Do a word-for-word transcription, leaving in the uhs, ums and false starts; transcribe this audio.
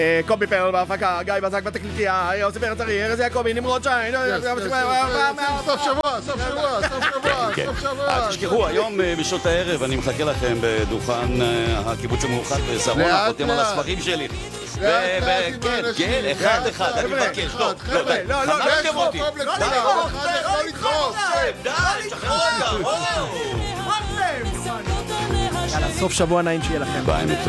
קובי פרל בהפקה, גיא בזק בתקליטייה, יוסי פרץ ארי, ארז יעקבי, נמרוד שיין, סוף שבוע, סוף שבוע, סוף שבוע, סוף שבוע. אל תשכחו, היום בשעות הערב אני מחכה לכם בדוכן הקיבוץ המאוחד בשרונה, חותם על הספרים שלי. כן, כן, אחד אחד, אני מבקש, טוב, לא, די, חנקתם אותי, די, לא לדחוף. די, שחררו אותם, יאללה, סוף שבוע נעים שיהיה לכם. ביי, מתוק.